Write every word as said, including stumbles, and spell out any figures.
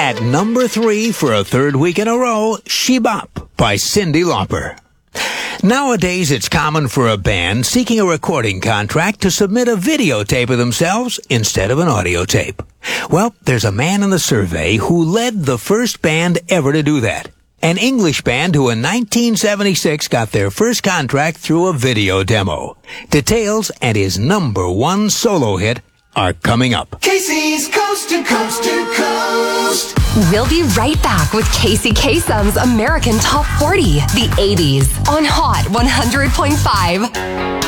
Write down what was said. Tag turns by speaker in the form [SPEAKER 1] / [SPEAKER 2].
[SPEAKER 1] At number three for a third week in a row, She Bop by Cyndi Lauper. Nowadays, it's common for a band seeking a recording contract to submit a videotape of themselves instead of an audio tape. Well, there's a man in the survey who led the first band ever to do that. An English band who in nineteen seventy-six got their first contract through a video demo. Details and his number one solo hit are coming up.
[SPEAKER 2] Casey's Coast to Coast to Coast.
[SPEAKER 3] We'll be right back with Casey Kasem's American Top forty, the eighties, on Hot one hundred point five.